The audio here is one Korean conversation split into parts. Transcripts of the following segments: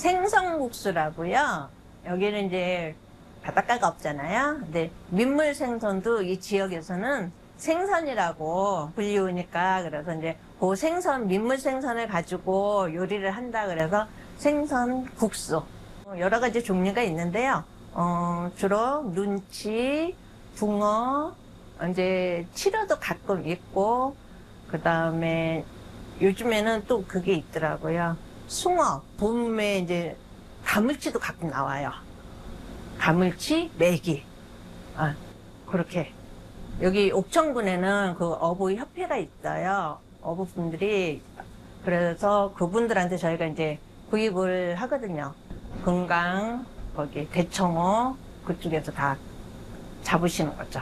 생선국수라고요. 여기는 이제 바닷가가 없잖아요. 근데 민물 생선도 이 지역에서는 생선이라고 불리우니까 그래서 이제 그 생선, 민물 생선을 가지고 요리를 한다 그래서 생선국수. 여러 가지 종류가 있는데요. 주로 눈치, 붕어, 이제 치려도 가끔 있고, 그 다음에 요즘에는 또 그게 있더라고요. 숭어, 봄에 이제 가물치도 가끔 나와요. 가물치, 메기. 그렇게. 여기 옥천군에는 그 어부협회가 있어요. 어부분들이. 그래서 그분들한테 저희가 이제 구입을 하거든요. 금강, 거기 대청호, 그쪽에서 다 잡으시는 거죠.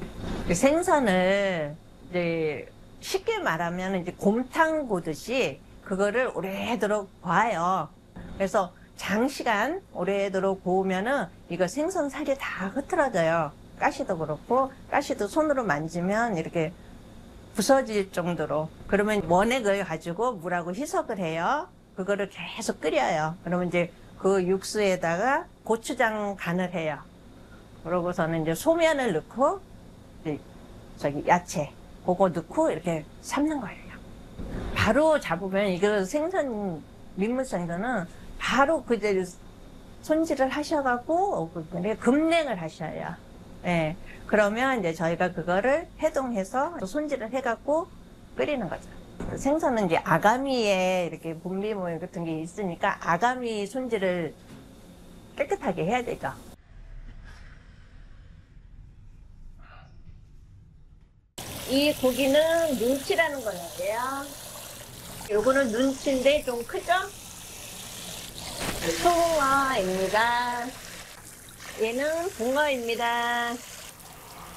생선을 이제 쉽게 말하면 이제 곰탕 보듯이 그거를 오래도록 봐요. 그래서 장시간 오래도록 구우면은 이거 생선 살이 다 흐트러져요. 가시도 그렇고, 가시도 손으로 만지면 이렇게 부서질 정도로. 그러면 원액을 가지고 물하고 희석을 해요. 그거를 계속 끓여요. 그러면 이제 그 육수에다가 고추장 간을 해요. 그러고서는 이제 소면을 넣고, 이제 저기 야채, 그거 넣고 이렇게 삶는 거예요. 바로 잡으면 이거 생선, 민물 생선은 바로 그제 손질을 하셔갖고, 급냉을 하셔요. 예. 그러면 이제 저희가 그거를 해동해서 손질을 해갖고 끓이는 거죠. 생선은 이제 아가미에 이렇게 분비 모양 같은 게 있으니까 아가미 손질을 깨끗하게 해야 되죠. 이 고기는 눈치라는 거예요. 요거는 눈치인데 좀 크죠? 소붕어입니다. 얘는 붕어입니다.